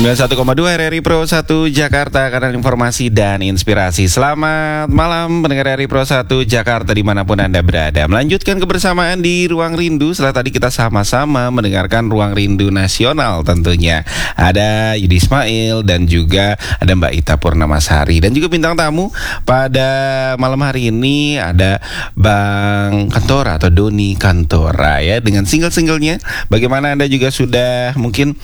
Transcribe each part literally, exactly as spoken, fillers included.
sembilan puluh satu koma dua R R I Pro satu Jakarta, karena informasi dan inspirasi. Selamat malam pendengar R R I Pro satu Jakarta dimanapun Anda berada. Melanjutkan kebersamaan di Ruang Rindu. Setelah tadi kita sama-sama mendengarkan Ruang Rindu Nasional tentunya. Ada Yudi Ismail dan juga ada Mbak Ita Purnamasari. Dan juga bintang tamu pada malam hari ini ada Bang Kantora atau Doni Kantora ya, dengan single-singlenya. Bagaimana Anda juga sudah mungkin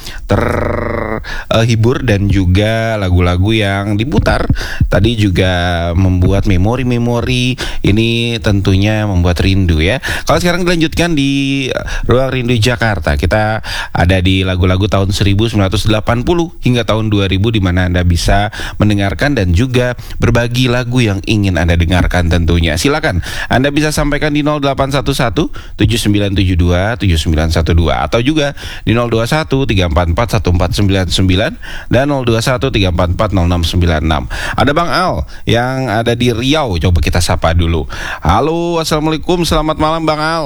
terhibur uh, dan juga lagu-lagu yang diputar tadi juga membuat memori-memori ini, tentunya membuat rindu ya. Kalau sekarang dilanjutkan di Ruang Rindu Jakarta, kita ada di lagu-lagu tahun seribu sembilan ratus delapan puluh hingga tahun dua ribu, di mana Anda bisa mendengarkan dan juga berbagi lagu yang ingin Anda dengarkan tentunya. Silakan Anda bisa sampaikan di nol delapan satu satu tujuh sembilan tujuh dua tujuh sembilan satu dua atau juga di nol dua satu tiga empat empat satu empat sembilan sembilan dan nol dua satu tiga empat empat nol enam sembilan enam. Ada Bang Al yang ada di Riau, coba kita sapa dulu. Halo, assalamualaikum, selamat malam Bang Al.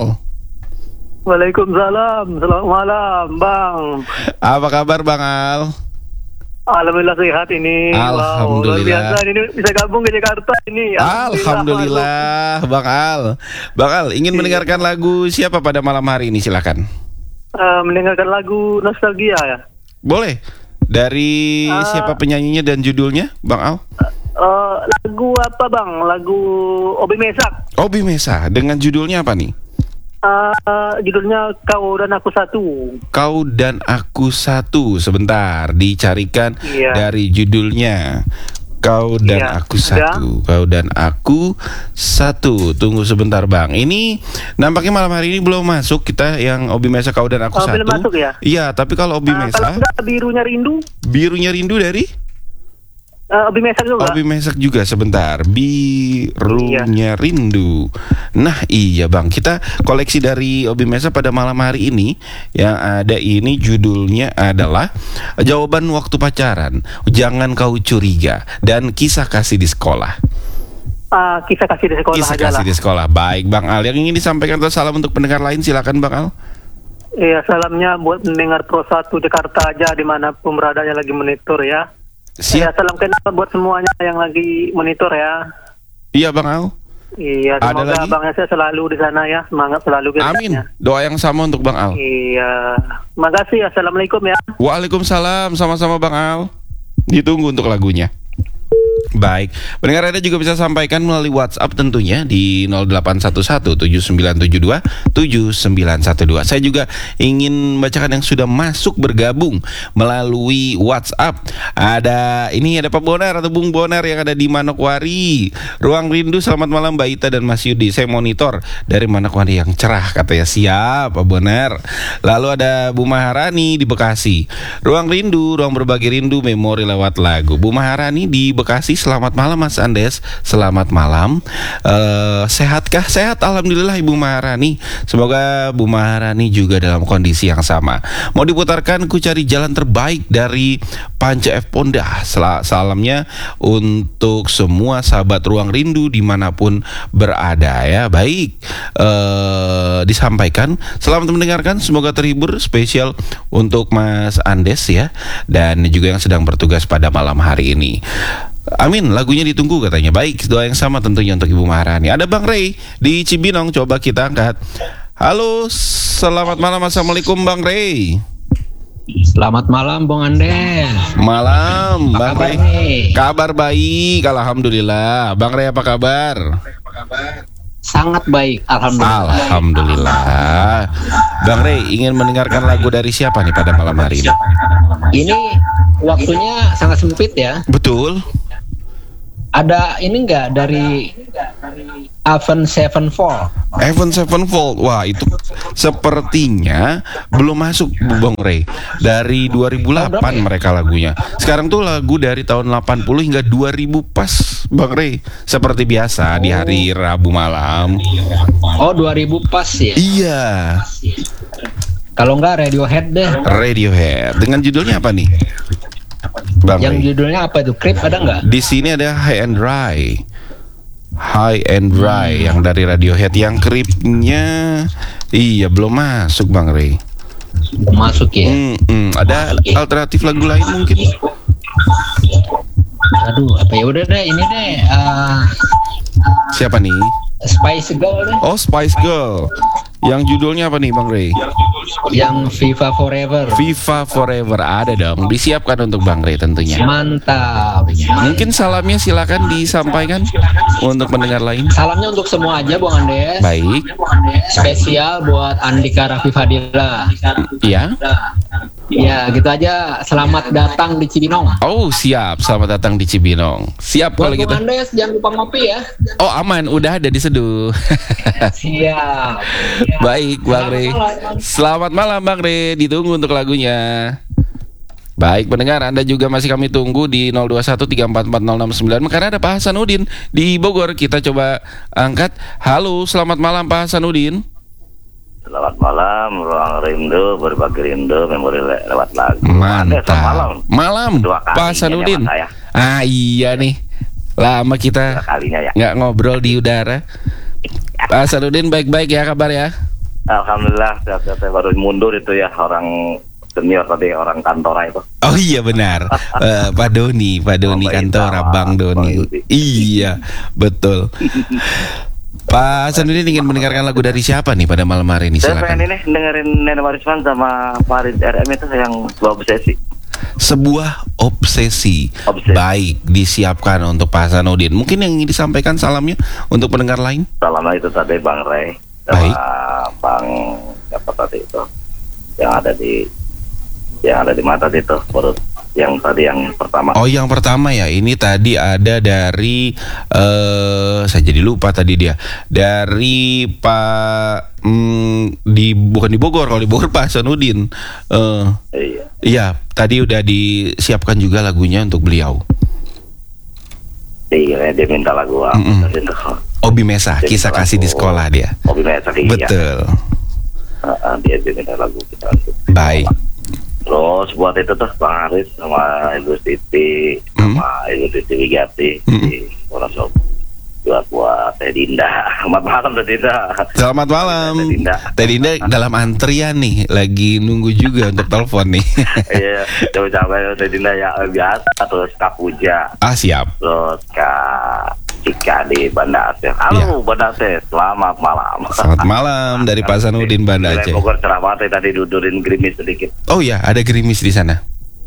Waalaikumsalam, selamat malam Bang. Apa kabar Bang Al? Alhamdulillah sehat ini. Alhamdulillah. Wow, luar biasa ini bisa gabung ke Jakarta ini. Alhamdulillah, Alhamdulillah Bang Al. Bang Al ingin iya. mendengarkan lagu siapa pada malam hari ini, silakan. Uh, mendengarkan lagu nostalgia ya. Boleh. Dari uh, siapa penyanyinya dan judulnya, Bang Al? Uh, lagu apa Bang? Lagu Obi Mesak. Obi Mesak. Dengan judulnya apa nih? Uh, uh, judulnya Kau dan Aku Satu. Kau dan Aku Satu. Sebentar, dicarikan iya. dari judulnya. Kau dan iya, aku satu. Kau dan aku satu. Tunggu sebentar Bang. Ini nampaknya malam hari ini belum masuk kita yang Obi Mesak Kau dan Aku oh, Satu. Belum masuk ya? Iya, tapi kalau Obi uh, Mesak, kalau enggak, Birunya Rindu. Birunya Rindu dari? Uh, Obi Mesak juga. Obi Mesak juga, sebentar. Birunya iya. Rindu. Nah iya Bang, kita koleksi dari Obi Mesak pada malam hari ini. Yang ada ini judulnya adalah Jawaban Waktu Pacaran, Jangan Kau Curiga, dan Kisah Kasih di Sekolah. Uh, kisah kasih di sekolah. Kisah kasih di sekolah. Baik Bang Al, yang ingin disampaikan atau salam untuk pendengar lain, silakan Bang Al. Iya, salamnya buat mendengar Pro satu Jakarta aja, dimanapun beradanya lagi monitor ya. Siap. Ya, salam kenal buat semuanya yang lagi monitor ya. Iya Bang Al. Iya, semoga abangnya saya selalu di sana ya, semangat selalu. Amin. Doa yang sama untuk Bang Al. Iya. Makasih. Assalamualaikum ya. Waalaikumsalam, sama-sama Bang Al. Ditunggu untuk lagunya. Baik, pendengar Anda juga bisa sampaikan melalui WhatsApp tentunya di nol delapan satu satu tujuh sembilan tujuh dua tujuh sembilan satu dua. Saya juga ingin membacakan yang sudah masuk bergabung melalui WhatsApp. Ada ini ada Pak Bonar atau Bung Bonar yang ada di Manokwari. Ruang Rindu, selamat malam Mbak Ita dan Mas Yudi. Saya monitor dari Manokwari yang cerah, katanya. Siap Pak Bonar. Lalu ada Bu Maharani di Bekasi. Ruang Rindu, ruang berbagi rindu, memori lewat lagu. Bu Maharani di Bekasi, selamat malam Mas Andes. Selamat malam. uh, Sehatkah? Sehat alhamdulillah Ibu Maharani. Semoga Bu Maharani juga dalam kondisi yang sama. Mau diputarkan Ku Cari Jalan Terbaik dari Panca F Ponda. Salamnya untuk semua sahabat Ruang Rindu dimanapun berada ya. Baik, uh, disampaikan. Selamat mendengarkan, semoga terhibur. Spesial untuk Mas Andes ya, dan juga yang sedang bertugas pada malam hari ini. Amin, lagunya ditunggu katanya. Baik, doa yang sama tentunya untuk Ibu Maharani. Ada Bang Ray di Cibinong, coba kita angkat. Halo, selamat malam. Assalamualaikum Bang Ray. Selamat malam Bang Andes. Malam apa Bang kabar Ray. Nih? Kabar baik, alhamdulillah. Bang Ray apa kabar? Sangat baik, alhamdulillah. Alhamdulillah. Bang Ray ingin mendengarkan lagu dari siapa nih pada malam hari ini? Ini waktunya sangat sempit ya. Betul. Ada ini enggak dari Avenged Sevenfold? Avenged Sevenfold. Wah, itu sepertinya belum masuk Bang Ray. Dari dua ribu delapan mereka lagunya. Sekarang tuh lagu dari tahun delapan puluh hingga dua ribu pas Bang Ray. Seperti biasa oh. di hari Rabu malam. Oh, dua ribu pas ya? Iya. Kalau enggak Radiohead deh. Radiohead. Dengan judulnya apa nih? Bang yang Ray. Judulnya apa itu? Creep ada nggak? Di sini ada High and Dry. High and Dry hmm. yang dari Radiohead. Yang Creepnya iya belum masuk Bang Ray. masuk ya. Hmm, hmm. Ada Masuk, ya. alternatif lagu lain mungkin? Aduh, apa ya udah deh ini deh. Uh, Siapa nih? Spice Girl deh. Oh, Spice Girl. Yang judulnya apa nih, Bang Ray? Yang Viva Forever. Viva Forever ada dong. Disiapkan untuk Bang Ray tentunya. Mantap. Mungkin salamnya silakan disampaikan untuk pendengar lain. Salamnya untuk semua aja, Bang Andes. Baik. Spesial buat Andika Raffi Fadila. Iya. Ya, gitu aja. Selamat datang di Cibinong. Oh, siap. Selamat datang di Cibinong. Siap kalau Buat gitu. Bang Andes, jangan lupa ngopi ya. Oh, aman. Udah ada di Seduh. Siap. Baik, Bang Ray. Selamat malam, Bang Ray. Ditunggu untuk lagunya. Baik, pendengar, Anda juga masih kami tunggu di nol dua satu tiga empat empat nol enam sembilan. Karena ada Pak Hasanuddin di Bogor. Kita coba angkat. Halo, selamat malam Pak Hasanuddin. Selamat malam, ruang rindu, berbagi rindu, memori le- lewat lagu. Mantap. Selamat malam. Malam, Dua kali Pak Hasanuddin. ini ya, Mas, Ah iya nih, lama Dua kita kalinya ya. nggak ngobrol di udara. Pak Hasanuddin baik-baik ya kabar ya? Alhamdulillah, saya, saya baru mundur itu ya orang senior tadi, orang kantora itu. Oh iya benar, Eh, Pak Doni, Pak Doni Bang Kantora, Ita, Bang Doni. Bang Yudi. Iya, betul. Pak Hasanuddin ingin mendengarkan lagu dari siapa nih pada malam hari ini? Saya pengen Silakan. ini dengerin Nenek Marisman sama Farid R M itu yang sebuah obsesi. Sebuah obsesi. Obsesi. Baik, disiapkan untuk Pak Hasanuddin. Mungkin yang ingin disampaikan salamnya untuk pendengar lain? Salamnya itu tadi Bang Ray sama Baik. Bang siapa tadi itu yang ada di yang ada di mata itu perut yang tadi yang pertama. Oh, yang pertama ya. Ini tadi ada dari eh saya jadi lupa tadi dia. Dari Pak mm, di bukan di Bogor, kalau di Bogor Pak Hasanuddin. Eh Iya. iya, tadi udah disiapkan juga lagunya untuk beliau. Iya, dia minta lagu apa Mm-mm. tadi itu. Obi Mesa, Dia kisah minta kasih di lagu sekolah dia. Obi Mesa, iya. Betul. Uh, uh, dia dia minta lagu kita. Baik. Terus buat itu tuh Bang Haris sama Ibu Siti sama Ibu Siti Wigati Hmm. di Wonosobo. Buat buat Teh Dinda. Selamat malam Teh Dinda. Selamat malam. Teh Dinda. Teh Dinda dalam antrian nih, lagi nunggu juga untuk telepon nih. Iya, coba coba Teh Dinda ya biasa, terus Kak Puja, Ah siap. terus Kak Cika di Banda Aceh. Halo Banda Aceh, selamat malam. Selamat malam dari Pak Hasanuddin Banda Wilayah Aceh. Bogor cerah banget tadi dudurin gerimis sedikit. Oh ya, ada gerimis di sana.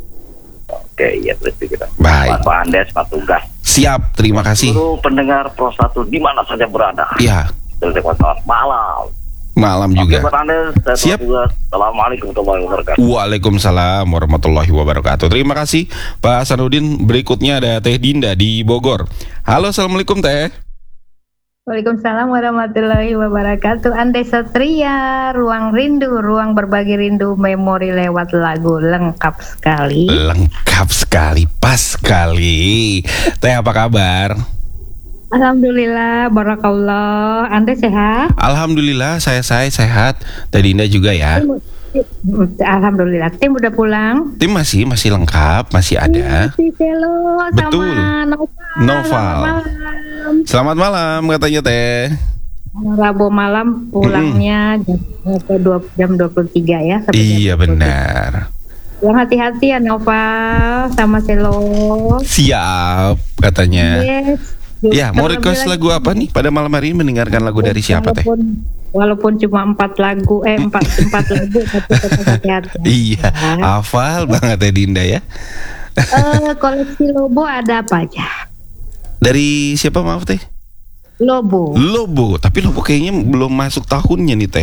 Oke, iya terus kita. Baik. Pak Andes, Pak Tugas. Siap, terima kasih. Seluruh pendengar Pro satu di mana saja berada. Ya, Terus selamat malam. malam Oke, juga. Pak Andes, saya Siap. Pak Tugas. Assalamualaikum warahmatullahi wabarakatuh. Waalaikumsalam warahmatullahi wabarakatuh. Terima kasih Pak Hasanuddin. Berikutnya ada Teh Dinda di Bogor. Halo, assalamualaikum Teh. Waalaikumsalam warahmatullahi wabarakatuh. Andai Satria, ruang rindu, ruang berbagi rindu, memori lewat lagu, lengkap sekali. Lengkap sekali, pas sekali. Teh apa kabar? Alhamdulillah, barakallah. Andai sehat? Alhamdulillah, saya saya sehat. Teh Dinda juga ya. Alhamdulillah. Tim udah pulang? Tim masih masih lengkap, masih ada. Si Velo sama Betul. Noval. Noval. Selamat malam. Selamat malam katanya Teh. Rabu malam pulangnya jam, dua- jam dua puluh tiga ya. sampai jam Iya dua puluh tiga. benar. Yang hati-hati ya Noval sama Selo. Siap katanya. Yes. Ya, mau Terlebih request lagi- lagu apa nih pada malam hari ini? Mendengarkan lagu dari siapa Teh? Walaupun, walaupun cuma empat lagu, eh empat empat lagu, tapi tetap hati-hati. Iya, hafal banget Teh Dinda ya. Eh, koleksi Lobo ada apa aja? Dari siapa maaf Teh? Lobo, Lobo, tapi Lobo kayaknya belum masuk tahunnya nih Teh.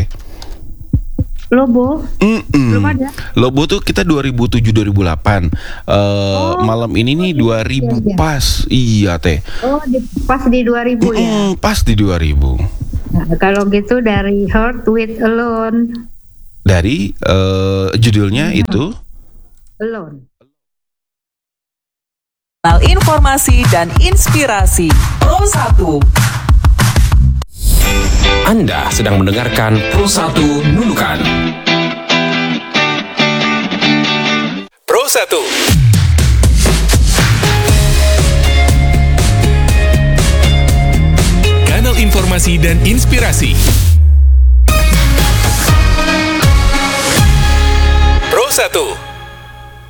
Lobo, Mm-mm. belum ada. Lobo tuh kita dua ribu tujuh dua ribu delapan. Eh, malam ini nih dua ribu iya, iya. pas. Iya Teh. Oh, di, pas di dua ribu ya. Mm, pas di dua ribu. Nah, kalau gitu dari Heart with Alone, Dari eh, judulnya itu Alone. Informasi dan inspirasi Pro satu. Anda sedang mendengarkan Pro satu Nunukan. Pro satu. Kanal informasi dan inspirasi. satu.